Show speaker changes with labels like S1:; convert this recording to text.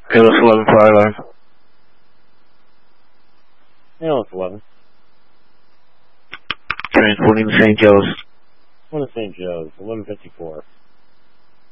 S1: Kalos 11 fire line.
S2: Kalos 11.
S1: Transporting to St. Joe's.
S2: One to St. Joe's, 1154.